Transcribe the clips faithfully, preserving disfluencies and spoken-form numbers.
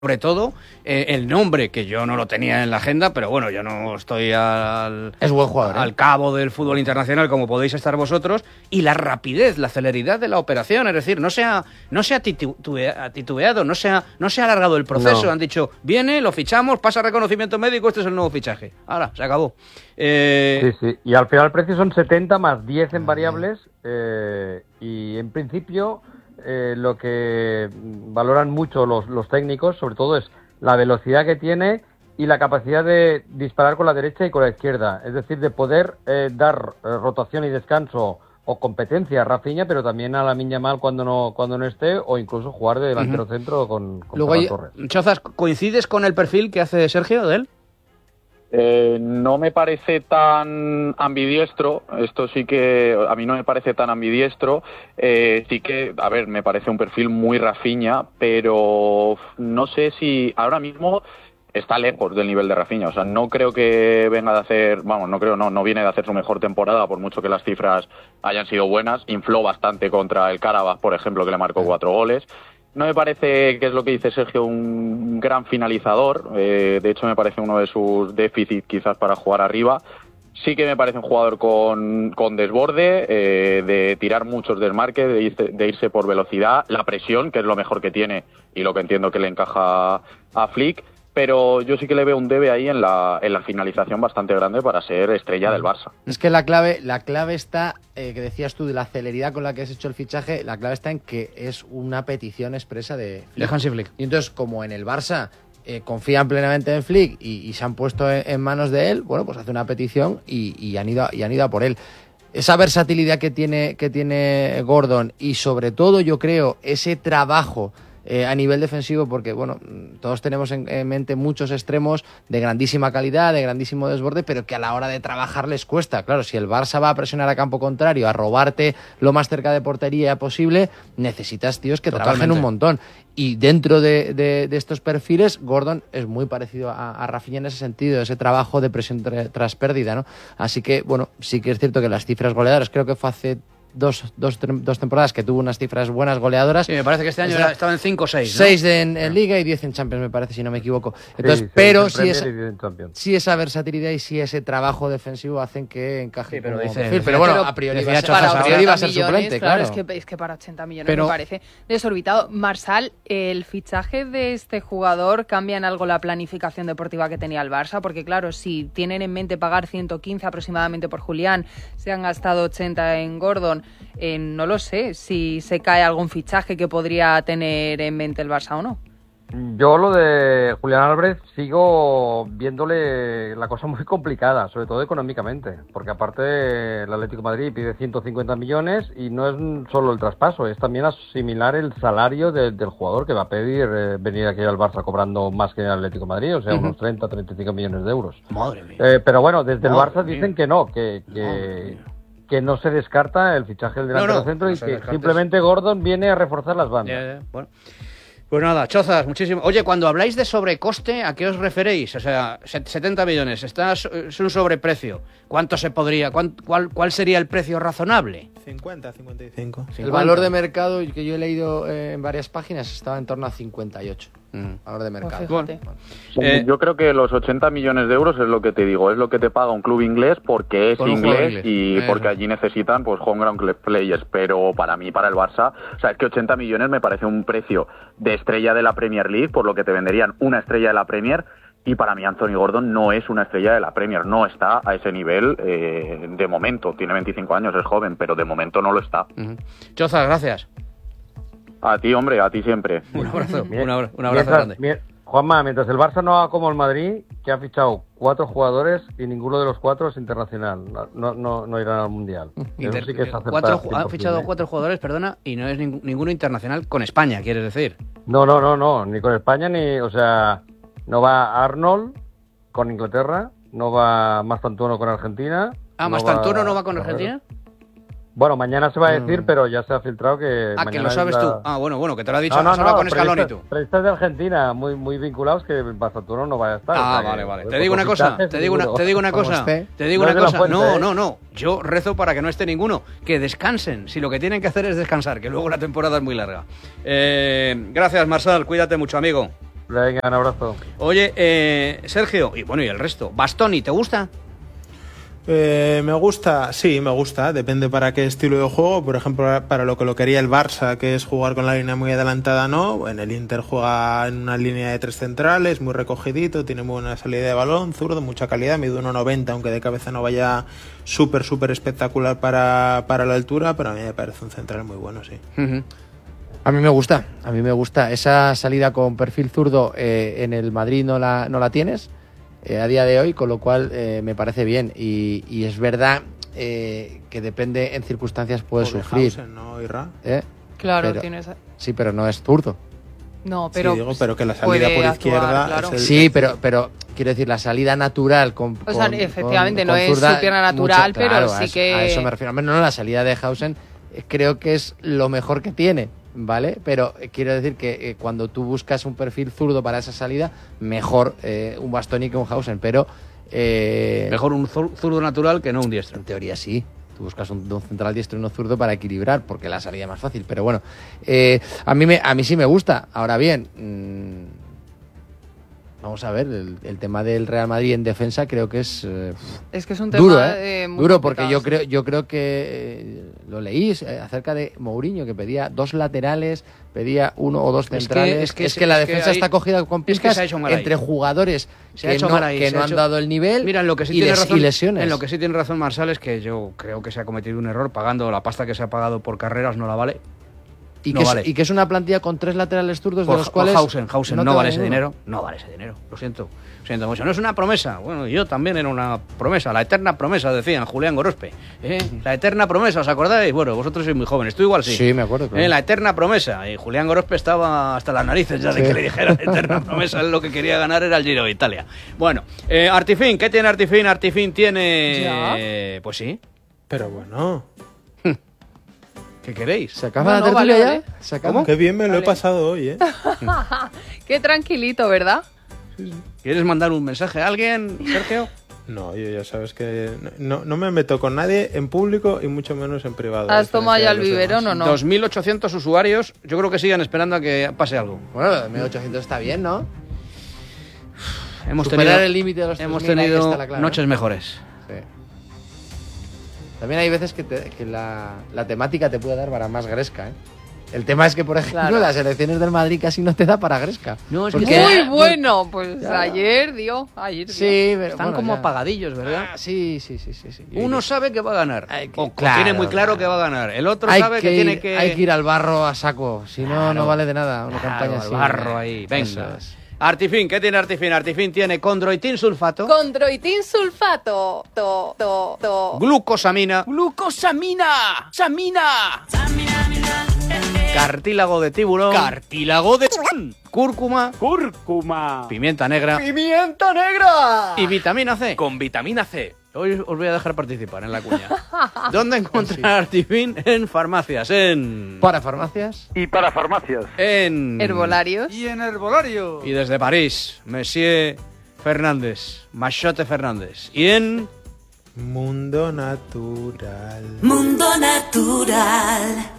Sobre todo, eh, el nombre, que yo no lo tenía en la agenda, pero bueno, yo no estoy al, es buen jugador, ¿eh? al cabo del fútbol internacional como podéis estar vosotros, y la rapidez, la celeridad de la operación, es decir, no se ha, no se ha titubea, titubeado, no se ha, no se ha alargado el proceso, no. Han dicho, viene, lo fichamos, pasa reconocimiento médico, este es el nuevo fichaje. Ahora, se acabó. Eh... Sí, sí, y al final el precio son setenta más diez en variables, eh, y en principio... Eh, lo que valoran mucho los, los técnicos, sobre todo, es la velocidad que tiene y la capacidad de disparar con la derecha y con la izquierda. Es decir, de poder eh, dar eh, rotación y descanso o competencia a Rafinha, pero también a Lamine Yamal cuando no cuando no esté, o incluso jugar de delantero uh-huh. centro con, con Luego, hay, Torres. Chozas, ¿coincides con el perfil que hace Sergio de él? Eh, no me parece tan ambidiestro, esto sí que a mí no me parece tan ambidiestro, eh, sí que, a ver, me parece un perfil muy Rafinha, pero no sé si ahora mismo está lejos del nivel de Rafinha, o sea, no creo que venga de hacer, vamos, no creo, no, no viene de hacer su mejor temporada, por mucho que las cifras hayan sido buenas, infló bastante contra el Karabakh, por ejemplo, que le marcó cuatro goles. No me parece, que es lo que dice Sergio, un gran finalizador. Eh, de hecho, me parece uno de sus déficits quizás para jugar arriba. Sí que me parece un jugador con, con desborde, eh, de tirar muchos desmarques, de irse, de irse por velocidad, la presión, que es lo mejor que tiene y lo que entiendo que le encaja a Flick. Pero yo sí que le veo un debe ahí en la, en la finalización bastante grande para ser estrella del Barça. Es que la clave, la clave está, eh, que decías tú, de la celeridad con la que has hecho el fichaje, la clave está en que es una petición expresa de Flick. De Hansi Flick. Y entonces, como en el Barça eh, confían plenamente en Flick y, y se han puesto en, en manos de él, bueno, pues hace una petición y, y, han ido, y han ido a por él. Esa versatilidad que tiene, que tiene Gordon y sobre todo, yo creo, ese trabajo Eh, a nivel defensivo, porque bueno, todos tenemos en, en mente muchos extremos de grandísima calidad, de grandísimo desborde, pero que a la hora de trabajar les cuesta. Claro, si el Barça va a presionar a campo contrario, a robarte lo más cerca de portería posible, necesitas tíos que Totalmente. trabajen un montón. Y dentro de, de, de estos perfiles, Gordon es muy parecido a, a Rafinha en ese sentido, ese trabajo de presión tra- tras pérdida, ¿no? Así que, bueno, sí que es cierto que las cifras goleadoras, creo que fue hace Dos, dos, dos temporadas que tuvo unas cifras buenas goleadoras. Sí, me parece que este año era, estaba en cinco o seis, ¿no? seis en, en Liga y diez en Champions, me parece, si no me equivoco. Entonces, sí, pero si esa, si esa versatilidad y si ese trabajo defensivo hacen que encaje. Sí, pero, dice, perfil, pero bueno, a priori va, para a, priori va a ser millones, suplente, claro. claro. Es, que, es que para ochenta millones pero, me parece desorbitado. Marsal, el fichaje de este jugador cambia en algo la planificación deportiva que tenía el Barça, porque claro, si tienen en mente pagar ciento quince aproximadamente por Julián, se han gastado ochenta en Gordon, en no lo sé si se cae algún fichaje que podría tener en mente el Barça o no. Yo lo de Julián Álvarez sigo viéndole la cosa muy complicada, sobre todo económicamente, porque aparte el Atlético de Madrid pide ciento cincuenta millones y no es solo el traspaso, es también asimilar el salario de, del jugador que va a pedir eh, venir aquí al Barça cobrando más que el Atlético de Madrid, o sea, uh-huh. unos treinta, treinta y cinco millones de euros. Madre mía. Eh, pero bueno, desde Madre el Barça mía. dicen que no, que... que que no se descarta el fichaje del delantero no, no, centro no y que descartes. simplemente Gordon viene a reforzar las bandas. Yeah, yeah. Bueno. Pues nada, Chozas, muchísimo. Oye, cuando habláis de sobrecoste, ¿a qué os referéis? O sea, setenta millones, está, es un sobreprecio. ¿Cuánto se podría, cuál, cuál, cuál sería el precio razonable? cincuenta, cincuenta y cinco. El valor de mercado que yo he leído eh, en varias páginas estaba en torno a cincuenta y ocho. Mm. Valor de mercado. Pues bueno. eh, yo creo que los ochenta millones de euros es lo que te digo, es lo que te paga un club inglés porque es inglés, inglés y eh, porque allí necesitan pues homegrown players, pero para mí, para el Barça, o sea, es que ochenta millones me parece un precio de estrella de la Premier League, por lo que te venderían una estrella de la Premier. Y para mí Anthony Gordon no es una estrella de la Premier, no está a ese nivel eh, de momento. Tiene veinticinco años, es joven, pero de momento no lo está. Uh-huh. Chozas, gracias. A ti, hombre, a ti siempre. Un abrazo, Bien, un abrazo, un abrazo mientras, grande. Bien, Juanma, mientras el Barça no haga como el Madrid, que ha fichado cuatro jugadores y ninguno de los cuatro es internacional, no, no, no irán al Mundial. Inter- Eso sí que es aceptar cuatro, ha imposible. fichado cuatro jugadores, perdona, y no es ning- ninguno internacional con España, ¿quieres decir? No, no, no, no, ni con España, ni, o sea, no va Arnold con Inglaterra, no va Mastantuono con Argentina. Ah, no ¿Mastantuono va... no va con Argentina? Bueno, mañana se va a decir, Mm. pero ya se ha filtrado que... Ah, que lo mañana sabes es la... tú. Ah, bueno, bueno, que te lo ha dicho, No, no, se va no, con Scaloni tú. periodistas de Argentina, muy muy vinculados, que Mastantuono no vaya a estar. Ah, o sea, vale, que, vale. pues, Te digo por una cosa, fichajes, te digo una, seguro. te digo una cosa, esté. te digo No una es de la cosa. fuente, No, ¿eh? no, no. Yo rezo para que no esté ninguno. Que descansen. Si lo que tienen que hacer es descansar, que luego la temporada es muy larga. Eh, gracias, Marsal. Cuídate mucho, amigo. Venga, un abrazo. Oye, eh, Sergio, y bueno, y el resto, Bastoni, ¿te gusta? Eh, me gusta, sí, me gusta, depende para qué estilo de juego. Por ejemplo, para lo que lo quería el Barça, que es jugar con la línea muy adelantada, no. En el Inter juega en una línea de tres centrales, muy recogidito, tiene muy buena salida de balón, zurdo, mucha calidad, mide uno noventa, aunque de cabeza no vaya súper, súper espectacular para, para la altura, pero a mí me parece un central muy bueno, sí. Uh-huh. A mí me gusta, a mí me gusta. Esa salida con perfil zurdo eh, en el Madrid no la, no la tienes. Eh, a día de hoy, con lo cual eh, me parece bien y, y es verdad eh, que depende en circunstancias puede O de sufrir. Hausen, ¿no, Irra? ¿Eh? Claro, Pero- tienes... Sí, pero no es zurdo. No, pero... sí, digo, pero que la puede salida por actuar, izquierda claro. es el... Sí, pero, pero quiero decir, la salida natural con. O sea, con- efectivamente, con- no con es zurda, su pierna natural, pero claro, sí a eso- que- A eso me refiero. Hombre, no, la salida de Hausen eh, creo que es lo mejor que tiene, ¿vale? Pero eh, quiero decir que eh, cuando tú buscas un perfil zurdo para esa salida, mejor eh, un Bastoni que un Hausen, pero. Eh, Mejor un zur- zurdo natural que no un diestro. En teoría sí. Tú buscas un, un central diestro y uno zurdo para equilibrar, porque la salida es más fácil. Pero bueno, eh, a, mí me, a mí sí me gusta. Ahora bien, mmm, vamos a ver, el, el tema del Real Madrid en defensa creo que es eh, Es que es un tema duro, ¿eh? eh, muy duro, porque complicado, yo sí. creo, yo creo que eh, lo leí eh, acerca de Mourinho, que pedía dos laterales, pedía uno o dos que- centrales. es que- es que la es que defensa ahí- está cogida con es que pinzas se ha hecho mal ahí. entre jugadores Se ha que hecho no, mal ahí, que se no ha han hecho- dado el nivel. Mira, en lo que sí y, tiene les- razón, y lesiones. en lo que sí tiene razón Marsal es que yo creo que se ha cometido un error pagando la pasta que se ha pagado por carreras, no la vale. Y, No que vale. es, y que es una plantilla con tres laterales zurdos, Por, de los por cuales. Hausen, Hausen no, te vale vale ese ninguno. dinero, no vale ese dinero, lo siento. Lo siento mucho. No es una promesa, bueno, yo también era una promesa, la eterna promesa, decían Julián Gorospe. ¿eh? La eterna promesa, ¿os acordáis? Bueno, vosotros sois muy jóvenes, tú igual sí. Sí, me acuerdo. claro. Eh, la eterna promesa. Y Julián Gorospe estaba hasta las narices ya de Sí. que le dijera la eterna promesa. Él lo que quería ganar era el Giro de Italia. Bueno, eh, Artifin, ¿qué tiene Artifin? Artifin tiene... ¿Ya? eh, pues sí. Pero bueno, ¿Qué queréis? ¿Se acaba No, la no, tertulia vale, ya? vale. ¿Se acaba? qué bien me lo Vale. he pasado hoy, ¿eh? Qué tranquilito, ¿verdad? ¿Quieres mandar un mensaje a alguien, Sergio? No, yo ya sabes que no, no me meto con nadie en público y mucho menos en privado. a ¿Has tomado diferencia ya de el los biberón demás. o no? dos mil ochocientos usuarios, yo creo que siguen esperando a que pase algo. Bueno, dos mil ochocientos está bien, ¿no? Hemos Superar tenido, el límite de los hemos tres mil, ahí tenido está la clave, ¿no? noches mejores. Sí. También hay veces que, te- que la, la temática te puede dar para más gresca, ¿eh? El tema es que, por ejemplo, Claro. las elecciones del Madrid casi no te da para gresca. No, es que Porque- Muy bueno, pues Ya. ayer dio, ayer dio. Sí, pero Están bueno, como ya. apagadillos, ¿verdad? Ah, sí, sí, sí, sí, sí. Uno sabe que va a ganar. Hay que- o o claro, tiene muy claro claro. que va a ganar. El otro hay sabe que, que tiene ir- que... Hay que ir al barro a saco, si no, Claro. no vale de nada una Claro, campaña al así. barro ahí, venga. Eso es. Artifin, ¿qué tiene Artifin? Artifin tiene condroitin sulfato, Condroitin sulfato, to, to, to. glucosamina, ¡Glucosamina! ¡Samina! cartílago de tiburón, ¡Cartílago de cúrcuma, cúrcuma! pimienta negra ¡Pimienta negra! y vitamina C. Con vitamina C. Hoy os voy a dejar participar en la cuña. ¿Dónde encontrar Artifin? En farmacias, en... Para farmacias. Y para farmacias. en... Herbolarios. Y en herbolario. Y desde París, Monsieur Fernández, Machote Fernández. Y en... Mundo natural. Mundo natural.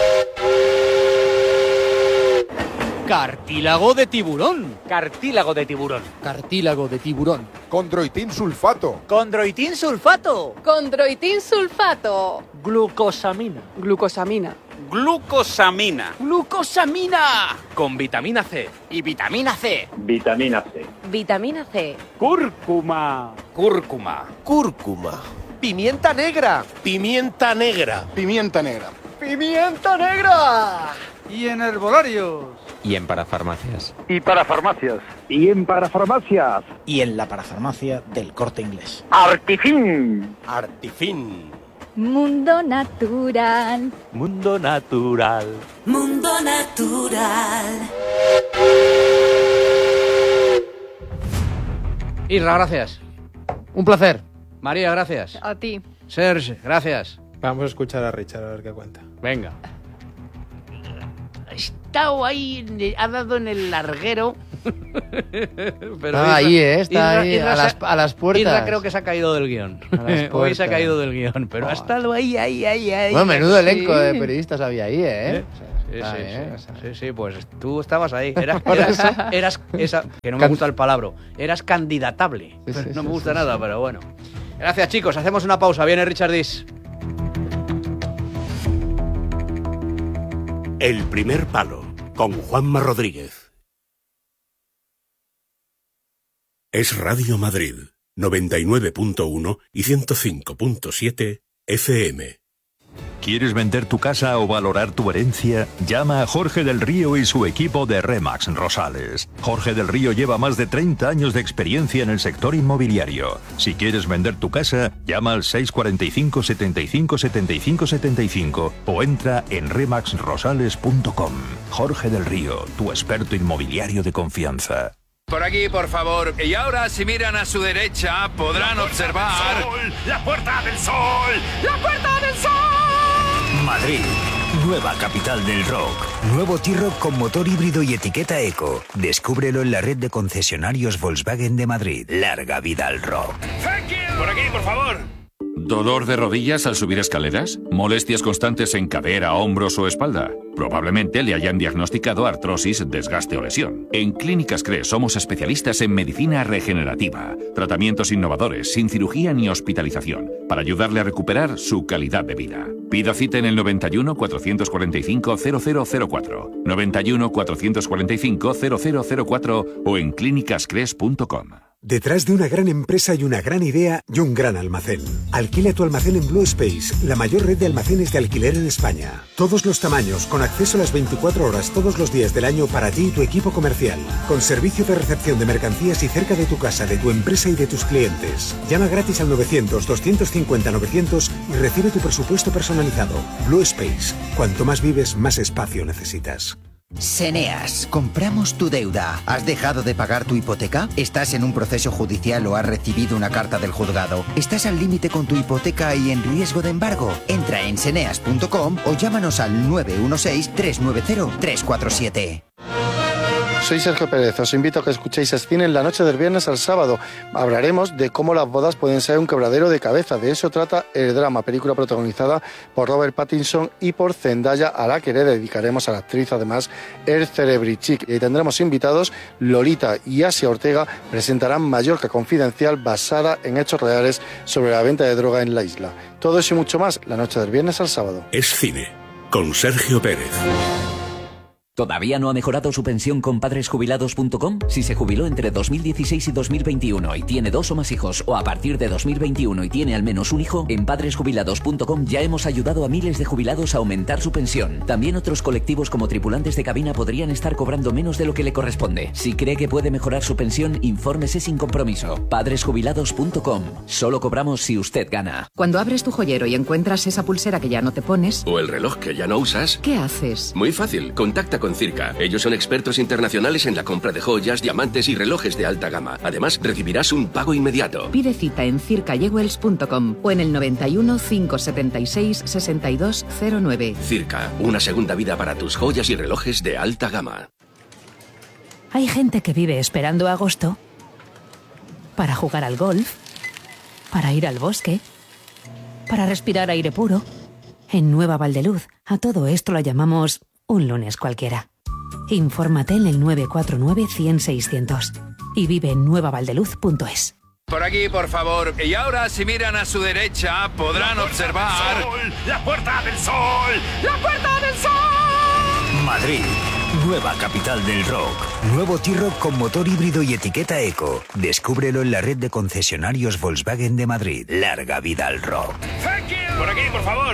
Cartílago de tiburón. Cartílago de tiburón. Cartílago de tiburón. Condroitin sulfato. Condroitin sulfato. Condroitin sulfato. Glucosamina. Glucosamina. Glucosamina. Glucosamina. Con vitamina C. Y vitamina C. Vitamina C. Vitamina C. Cúrcuma. Cúrcuma. Cúrcuma. Pimienta negra. Pimienta negra. Pimienta negra. Pimienta negra. Y en herbolarios. Y en parafarmacias. Y para farmacias. Y en para farmacias. Y en la parafarmacia del Corte Inglés. Artifin. Artifin. Mundo natural. Mundo natural. Mundo natural. Isra, gracias. Un placer. María, gracias. A ti. Serge, gracias. Vamos a escuchar a Richard a ver qué cuenta. Venga. Ha estado ahí, ha dado en el larguero. Pero Está ahí, ¿eh? Está ahí, a se- las- a las puertas. Isra creo que se ha caído del guión. A las Hoy se ha puertas. caído del guión, pero ha Joder. estado ahí, ahí, ahí, ahí. Bueno, menudo Sí. elenco de periodistas había ahí, ¿eh? ¿Eh? O sea, es Sí, Ah, sí, ¿eh? sí, sí, sí, pues tú estabas ahí. Eras, eras, eras esa, que no me gusta el palabra, eras candidatable. Sí, sí, no sí, me gusta sí, nada, sí. pero bueno. Gracias, chicos. Hacemos una pausa. Viene Richard Dis. El primer palo, con Juanma Rodríguez. Es Radio Madrid, noventa y nueve punto uno y ciento cinco punto siete F M. ¿Quieres vender tu casa o valorar tu herencia? Llama a Jorge del Río y su equipo de Remax Rosales. Jorge del Río lleva más de treinta años de experiencia en el sector inmobiliario. Si quieres vender tu casa, llama al seis cuatro cinco, setenta y cinco, setenta y cinco, setenta y cinco o entra en remax rosales punto com. Jorge del Río, tu experto inmobiliario de confianza. Por aquí, por favor. Y ahora, si miran a su derecha, podrán observar... ¡La Puerta del Sol! ¡La Puerta del Sol! Madrid, nueva capital del rock. Nuevo T-Roc con motor híbrido y etiqueta eco. Descúbrelo en la red de concesionarios Volkswagen de Madrid. Larga vida al rock. Por aquí, por favor. ¿Dolor de rodillas al subir escaleras? ¿Molestias constantes en cadera, hombros o espalda? Probablemente le hayan diagnosticado artrosis, desgaste o lesión. En Clínicas Cres somos especialistas en medicina regenerativa. Tratamientos innovadores, sin cirugía ni hospitalización, para ayudarle a recuperar su calidad de vida. Pida cita en el noventa y uno, cuatrocientos cuarenta y cinco, cero cero cero cuatro, noventa y uno, cuatrocientos cuarenta y cinco, cero cero cero cuatro o en clínicas cres punto com. Detrás de una gran empresa hay una gran idea y un gran almacén. Alquila tu almacén en Blue Space, la mayor red de almacenes de alquiler en España. Todos los tamaños, con acceso a las veinticuatro horas todos los días del año para ti y tu equipo comercial. Con servicio de recepción de mercancías y cerca de tu casa, de tu empresa y de tus clientes. Llama gratis al novecientos, doscientos cincuenta, novecientos y recibe tu presupuesto personalizado. Blue Space. Cuanto más vives, más espacio necesitas. Seneas, compramos tu deuda. ¿Has dejado de pagar tu hipoteca? ¿Estás en un proceso judicial o has recibido una carta del juzgado? ¿Estás al límite con tu hipoteca y en riesgo de embargo? Entra en seneas punto com o llámanos al nueve uno seis, tres nueve cero, tres cuatro siete. Soy Sergio Pérez, os invito a que escuchéis Cine en la noche del viernes al sábado. Hablaremos de cómo las bodas pueden ser un quebradero de cabeza. De eso trata El drama, película protagonizada por Robert Pattinson y por Zendaya, a la que le dedicaremos a la actriz además el Celebrity Chic. Y tendremos invitados. Lolita y Asia Ortega presentarán Mallorca Confidencial, basada en hechos reales sobre la venta de droga en la isla. Todo eso y mucho más la noche del viernes al sábado. Es Cine, con Sergio Pérez. ¿Todavía no ha mejorado su pensión con padres jubilados punto com? Si se jubiló entre dos mil dieciséis y dos mil veintiuno y tiene dos o más hijos, o a partir de dos mil veintiuno y tiene al menos un hijo, en padres jubilados punto com ya hemos ayudado a miles de jubilados a aumentar su pensión. También otros colectivos como tripulantes de cabina podrían estar cobrando menos de lo que le corresponde. Si cree que puede mejorar su pensión, infórmese sin compromiso. padres jubilados punto com. Solo cobramos si usted gana. Cuando abres tu joyero y encuentras esa pulsera que ya no te pones, o el reloj que ya no usas, ¿qué haces? Muy fácil, contacta con Circa. Ellos son expertos internacionales en la compra de joyas, diamantes y relojes de alta gama. Además, recibirás un pago inmediato. Pide cita en circa jewels punto com o en el noventa y uno, cinco setenta y seis, sesenta y dos cero nueve. Circa, una segunda vida para tus joyas y relojes de alta gama. Hay gente que vive esperando agosto para jugar al golf, para ir al bosque, para respirar aire puro. En Nueva Valdeluz, a todo esto lo llamamos un lunes cualquiera. Infórmate en el nueve cuatro nueve, cien, seiscientos y vive en nueva valdeluz punto es. Por aquí, por favor. Y ahora, si miran a su derecha, podrán observar... ¡La Puerta del Sol! ¡La Puerta del Sol! Madrid, nueva capital del rock. Nuevo T-Roc con motor híbrido y etiqueta eco. Descúbrelo en la red de concesionarios Volkswagen de Madrid. Larga vida al rock. Por aquí, por favor.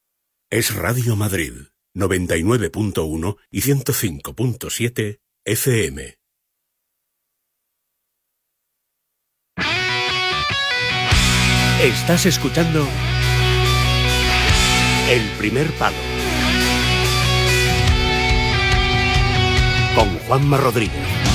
Es Radio Madrid, noventa y nueve punto uno y ciento cinco punto siete F M. Estás escuchando El primer palo con Juanma Rodríguez.